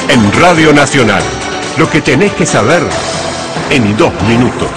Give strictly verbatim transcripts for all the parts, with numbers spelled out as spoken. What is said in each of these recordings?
en Radio Nacional. Lo que tenés que saber en dos minutos.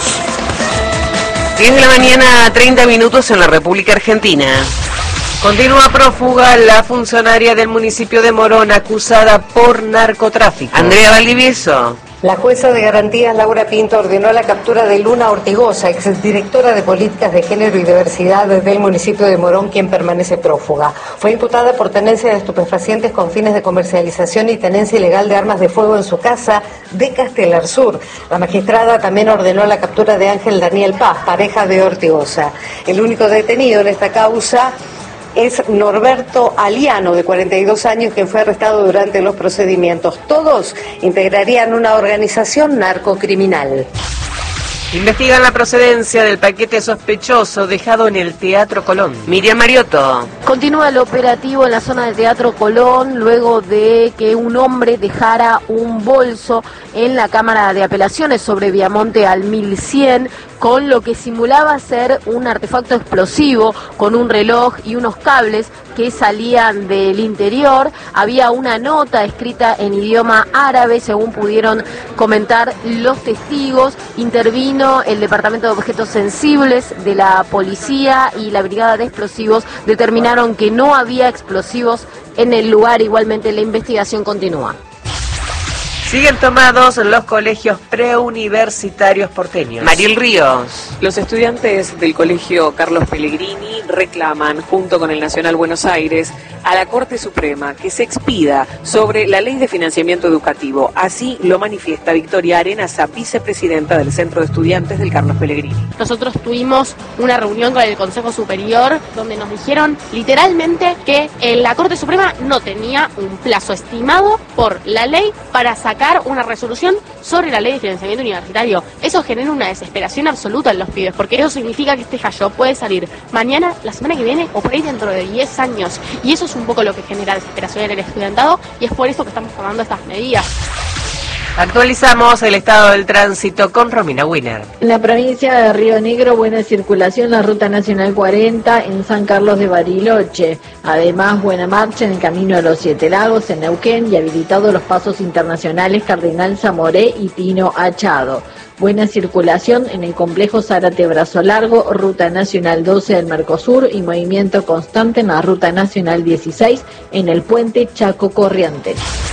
diez de la mañana, treinta minutos en la República Argentina. Continúa prófuga la funcionaria del municipio de Morón acusada por narcotráfico. Andrea Valdivieso. La jueza de garantías Laura Pinto ordenó la captura de Luna Ortigosa, exdirectora de Políticas de Género y Diversidad del municipio de Morón, quien permanece prófuga. Fue imputada por tenencia de estupefacientes con fines de comercialización y tenencia ilegal de armas de fuego en su casa de Castelar Sur. La magistrada también ordenó la captura de Ángel Daniel Paz, pareja de Ortigosa. El único detenido en esta causa es Norberto Aliano, de cuarenta y dos años, quien fue arrestado durante los procedimientos. Todos integrarían una organización narcocriminal. Investigan la procedencia del paquete sospechoso dejado en el Teatro Colón. Miriam Mariotto. Continúa el operativo en la zona del Teatro Colón luego de que un hombre dejara un bolso en la Cámara de Apelaciones sobre Viamonte al mil cien con lo que simulaba ser un artefacto explosivo, con un reloj y unos cables que salían del interior. Había una nota escrita en idioma árabe, según pudieron comentar los testigos. Intervino el Departamento de Objetos Sensibles de la Policía y la Brigada de Explosivos. Determinaron que no había explosivos en el lugar. Igualmente la investigación continúa. Siguen tomados los colegios preuniversitarios porteños. Mariel Ríos. Los estudiantes del Colegio Carlos Pellegrini reclaman, junto con el Nacional Buenos Aires, a la Corte Suprema que se expida sobre la Ley de Financiamiento Educativo. Así lo manifiesta Victoria Arenas, vicepresidenta del Centro de Estudiantes del Carlos Pellegrini. Nosotros tuvimos una reunión con el Consejo Superior donde nos dijeron literalmente que la Corte Suprema no tenía un plazo estimado por la ley para sacar una resolución sobre la ley de financiamiento universitario. Eso genera una desesperación absoluta en los pibes, porque eso significa que este fallo puede salir mañana, la semana que viene o por ahí dentro de diez años. Y eso es un poco lo que genera desesperación en el estudiantado y es por eso que estamos tomando estas medidas. Actualizamos el estado del tránsito con Romina Wiener. En la provincia de Río Negro, buena circulación la Ruta Nacional cuarenta en San Carlos de Bariloche. Además, buena marcha en el Camino de los Siete Lagos en Neuquén y habilitados los pasos internacionales Cardenal Zamoré y Pino Achado. Buena circulación en el complejo Zárate Brazo Largo, Ruta Nacional doce del Mercosur y movimiento constante en la Ruta Nacional dieciséis en el puente Chaco Corrientes.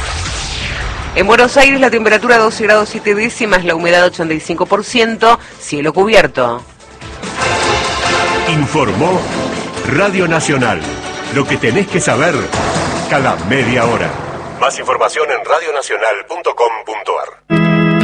En Buenos Aires la temperatura doce grados siete décimas, la humedad ochenta y cinco por ciento, cielo cubierto. Informó Radio Nacional. Lo que tenés que saber cada media hora. Más información en radio nacional punto com punto a r.